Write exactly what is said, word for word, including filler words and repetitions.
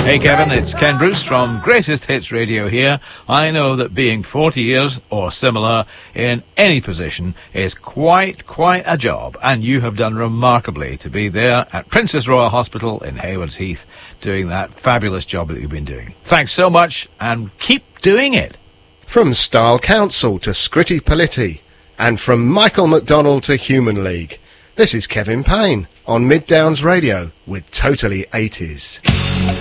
Hey Kevin, it's Ken Bruce from Greatest Hits Radio here. I know that being forty years or similar in any position is quite, quite a job, and you have done remarkably to be there at Princess Royal Hospital in Haywards Heath doing that fabulous job that you've been doing. Thanks so much, and keep doing it. From Style Council to Scritti Politti, and from Michael McDonald to Human League, this is Kevin Payne on Mid Downs Radio with Totally eighties.